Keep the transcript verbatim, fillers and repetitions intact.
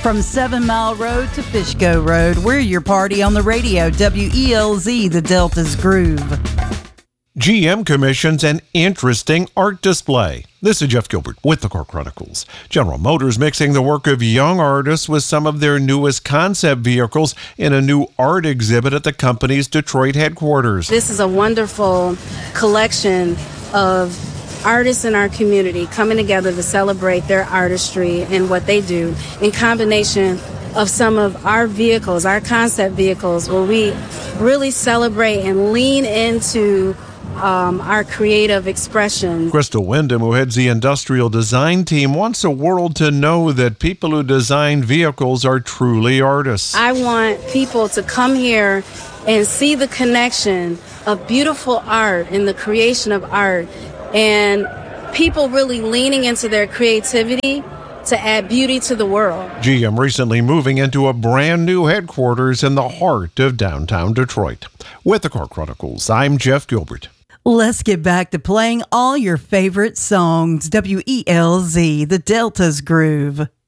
From Seven Mile Road to Fishco Road, we're your party on the radio. W E L Z, the Delta's Groove. G M commissions an interesting art display. This is Jeff Gilbert with the Car Chronicles. General Motors mixing the work of young artists with some of their newest concept vehicles in a new art exhibit at the company's Detroit headquarters. This is a wonderful collection of artists in our community coming together to celebrate their artistry and what they do in combination of some of our vehicles, our concept vehicles, where we really celebrate and lean into Um, our creative expression. Crystal Wyndham, who heads the industrial design team, wants the world to know that people who design vehicles are truly artists. I want people to come here and see the connection of beautiful art and the creation of art, and people really leaning into their creativity to add beauty to the world. G M recently moving into a brand new headquarters in the heart of downtown Detroit. With the Car Chronicles, I'm Jeff Gilbert. Let's get back to playing all your favorite songs. W E L Z, the Delta's Groove.